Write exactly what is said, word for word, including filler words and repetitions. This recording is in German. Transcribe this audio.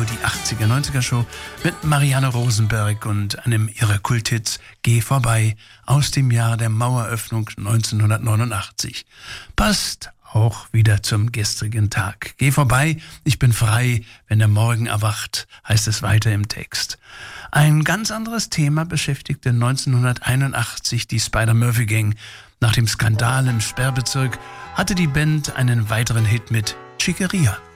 die achtziger-neunziger-Show mit Marianne Rosenberg und einem ihrer Kulthits Geh vorbei aus dem Jahr der Maueröffnung neunzehnhundertneunundachtzig. Passt auch wieder zum gestrigen Tag. Geh vorbei, ich bin frei, wenn der Morgen erwacht, heißt es weiter im Text. Ein ganz anderes Thema beschäftigte neunzehnhunderteinundachtzig die Spider-Murphy-Gang. Nach dem Skandal im Sperrbezirk hatte die Band einen weiteren Hit mit Chiqueria.